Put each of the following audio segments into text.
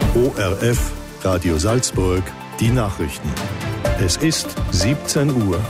ORF, Radio Salzburg, die Nachrichten. Es ist 17 Uhr.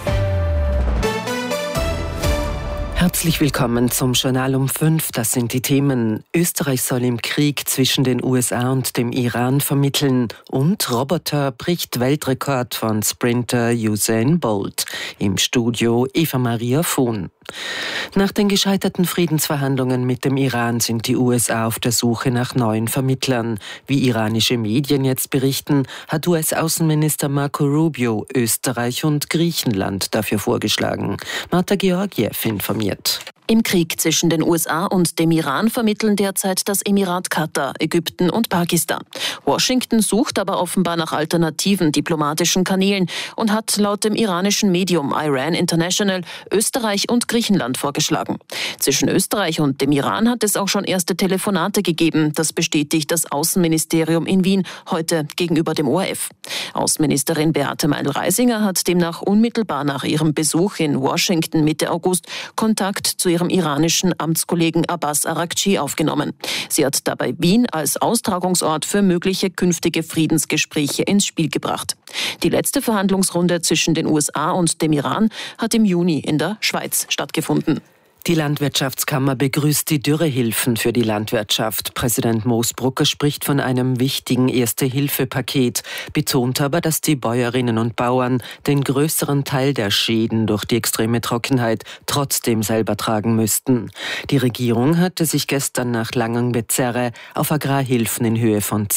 Herzlich willkommen zum Journal um 5. Das sind die Themen. Österreich soll im Krieg zwischen den USA und dem Iran vermitteln und Roboter bricht Weltrekord von Sprinter Usain Bolt. Im Studio Eva-Maria Vohn. Nach den gescheiterten Friedensverhandlungen mit dem Iran sind die USA auf der Suche nach neuen Vermittlern. Wie iranische Medien jetzt berichten, hat US-Außenminister Marco Rubio Österreich und Griechenland dafür vorgeschlagen. Marta Georgiev informiert. Im Krieg zwischen den USA und dem Iran vermitteln derzeit das Emirat Katar, Ägypten und Pakistan. Washington sucht aber offenbar nach alternativen diplomatischen Kanälen und hat laut dem iranischen Medium Iran International Österreich und Griechenland vorgeschlagen. Zwischen Österreich und dem Iran hat es auch schon erste Telefonate gegeben. Das bestätigt das Außenministerium in Wien heute gegenüber dem ORF. Außenministerin Beate Meindl-Reisinger hat demnach unmittelbar nach ihrem Besuch in Washington Mitte August Kontakt zu ihrem iranischen Amtskollegen Abbas Araghchi aufgenommen. Sie hat dabei Wien als Austragungsort für mögliche künftige Friedensgespräche ins Spiel gebracht. Die letzte Verhandlungsrunde zwischen den USA und dem Iran hat im Juni in der Schweiz stattgefunden. Die Landwirtschaftskammer begrüßt die Dürrehilfen für die Landwirtschaft. Präsident Moosbrucker spricht von einem wichtigen Erste-Hilfe-Paket, betont aber, dass die Bäuerinnen und Bauern den größeren Teil der Schäden durch die extreme Trockenheit trotzdem selber tragen müssten. Die Regierung hatte sich gestern nach langem Gezerre auf Agrarhilfen in Höhe von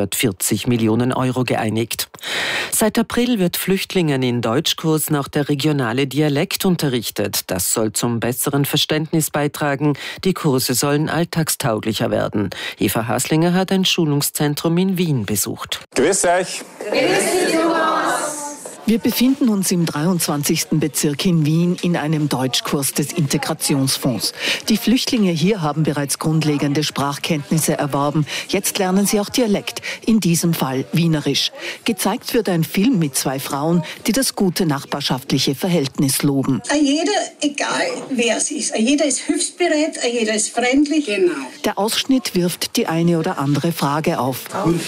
240 Millionen Euro geeinigt. Seit April wird Flüchtlingen in Deutschkursen auch der regionale Dialekt unterrichtet. Das soll zum besseren Verständnis beitragen. Die Kurse sollen alltagstauglicher werden. Eva Haslinger hat ein Schulungszentrum in Wien besucht. Grüß euch. Grüß dich, Thomas. Wir befinden uns im 23. Bezirk in Wien in einem Deutschkurs des Integrationsfonds. Die Flüchtlinge hier haben bereits grundlegende Sprachkenntnisse erworben. Jetzt lernen sie auch Dialekt, in diesem Fall Wienerisch. Gezeigt wird ein Film mit 2 Frauen, die das gute nachbarschaftliche Verhältnis loben. Jeder, egal wer es ist, jeder ist hilfsbereit, jeder ist freundlich. Genau. Der Ausschnitt wirft die eine oder andere Frage auf.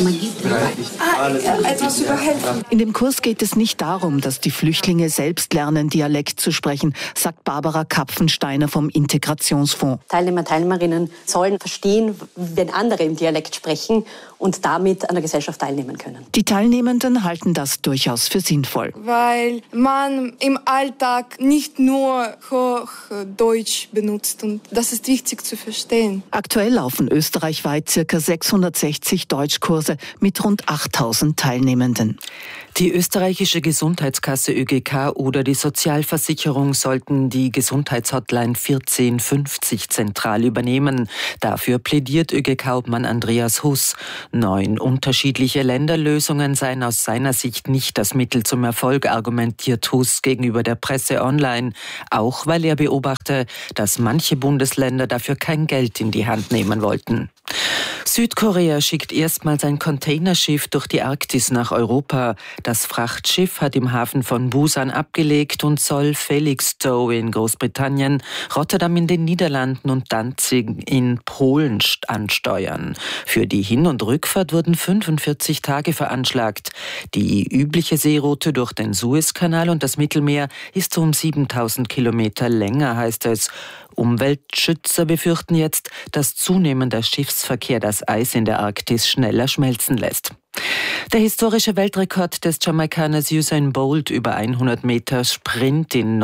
Etwas über helfen. In dem Kurs geht es nicht darum, dass die Flüchtlinge selbst lernen, Dialekt zu sprechen, sagt Barbara Kapfensteiner vom Integrationsfonds. Teilnehmer, Teilnehmerinnen sollen verstehen, wenn andere im Dialekt sprechen und damit an der Gesellschaft teilnehmen können. Die Teilnehmenden halten das durchaus für sinnvoll. Weil man im Alltag nicht nur Hochdeutsch benutzt und das ist wichtig zu verstehen. Aktuell laufen österreichweit ca. 660 Deutschkurse mit rund 8000 Teilnehmenden. Die österreichische Gesundheitskasse ÖGK oder die Sozialversicherung sollten die Gesundheitshotline 1450 zentral übernehmen. Dafür plädiert ÖGK-Obmann Andreas Huss. 9 unterschiedliche Länderlösungen seien aus seiner Sicht nicht das Mittel zum Erfolg, argumentiert Huss gegenüber der Presse online. Auch weil er beobachte, dass manche Bundesländer dafür kein Geld in die Hand nehmen wollten. Südkorea schickt erstmals ein Containerschiff durch die Arktis nach Europa. Das Frachtschiff hat im Hafen von Busan abgelegt und soll Felixstowe in Großbritannien, Rotterdam in den Niederlanden und Danzig in Polen ansteuern. Für die Hin- und Rückfahrt wurden 45 Tage veranschlagt. Die übliche Seeroute durch den Suezkanal und das Mittelmeer ist um 7000 Kilometer länger, heißt es. Umweltschützer befürchten jetzt, dass zunehmender Schiffsverkehr das Eis in der Arktis schneller schmelzen lässt. Der historische Weltrekord des Jamaikaners Usain Bolt über 100 Meter Sprint in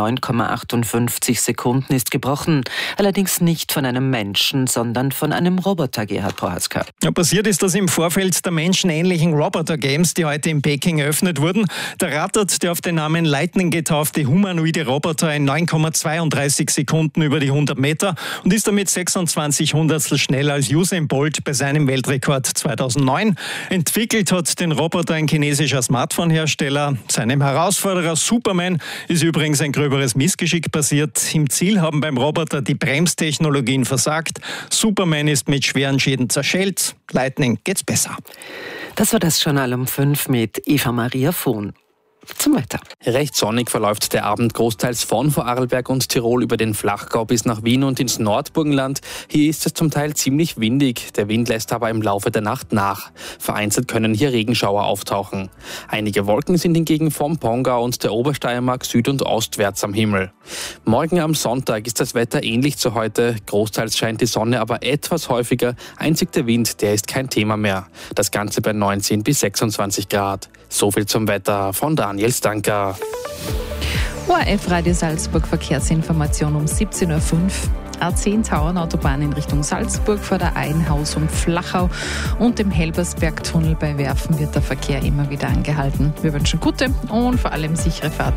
9,58 Sekunden ist gebrochen. Allerdings nicht von einem Menschen, sondern von einem Roboter, Gerhard Prohaska. Ja, passiert ist das im Vorfeld der menschenähnlichen Roboter Games, die heute in Peking eröffnet wurden. Da rattert der auf den Namen Lightning getaufte humanoide Roboter in 9,32 Sekunden über die 100 Meter und ist damit 26 Hundertstel schneller als Usain Bolt bei seinem Weltrekord 2009. Entwickelt hat den Roboter ein chinesischer Smartphone-Hersteller. Seinem Herausforderer Superman ist übrigens ein gröberes Missgeschick passiert. Im Ziel haben beim Roboter die Bremstechnologien versagt. Superman ist mit schweren Schäden zerschellt. Lightning geht's besser. Das war das Journal um 5 mit Eva-Maria Vohn. zum Wetter. Recht sonnig verläuft der Abend großteils von Vorarlberg und Tirol über den Flachgau bis nach Wien und ins Nordburgenland. Hier ist es zum Teil ziemlich windig. Der Wind lässt aber im Laufe der Nacht nach. Vereinzelt können hier Regenschauer auftauchen. Einige Wolken sind hingegen vom Pongau und der Obersteiermark süd- und ostwärts am Himmel. Morgen am Sonntag ist das Wetter ähnlich zu heute. Großteils scheint die Sonne aber etwas häufiger. Einzig der Wind, der ist kein Thema mehr. Das Ganze bei 19 bis 26 Grad. So viel zum Wetter von Daniel Stanker. ORF Radio Salzburg Verkehrsinformation um 17.05 Uhr. A10 Tauernautobahn in Richtung Salzburg vor der Einhaus und Flachau und dem Helbersbergtunnel bei Werfen wird der Verkehr immer wieder angehalten. Wir wünschen gute und vor allem sichere Fahrt.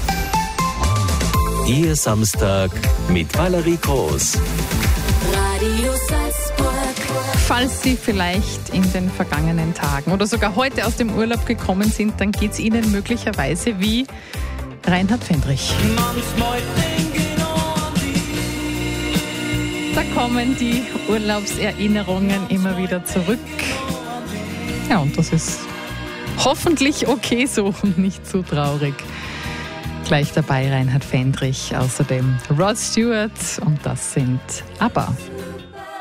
Ihr Samstag mit Valerie Groß. Radio Salzburg. Falls Sie vielleicht in den vergangenen Tagen oder sogar heute aus dem Urlaub gekommen sind, dann geht es Ihnen möglicherweise wie Reinhard Fendrich. Da kommen die Urlaubserinnerungen immer wieder zurück. Ja, und das ist hoffentlich okay so und nicht zu traurig. Gleich dabei Reinhard Fendrich, außerdem Rod Stewart und das sind ABBA.